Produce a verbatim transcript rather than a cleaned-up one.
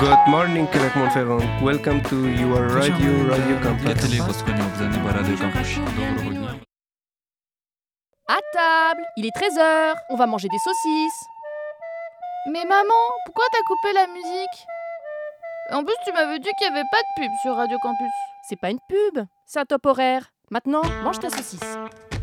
Good morning, Québec Montferrand. Welcome to your radio, Radio Campus. Я телевосконя обзани по радио Кампус. Доброго дня. À table, il est treize heures, on va manger des saucisses. Mais maman, pourquoi t'as coupé la musique? En plus, tu m'avais dit qu'il n'y avait pas de pub sur Radio Campus. C'est pas une pub, c'est un top horaire. Maintenant, mange ta saucisse.